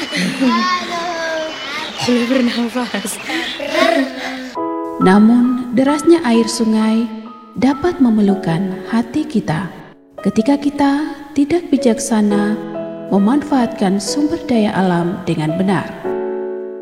Boleh bernafas. Namun, derasnya air sungai dapat memelukan hati kita ketika kita tidak bijaksana memanfaatkan sumber daya alam dengan benar.